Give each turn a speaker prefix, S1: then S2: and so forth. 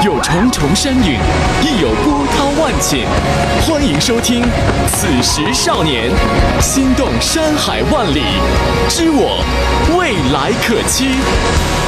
S1: 有重重山岭，亦有波涛万顷。欢迎收听《此时少年》，心动山海万里，知我未来可期。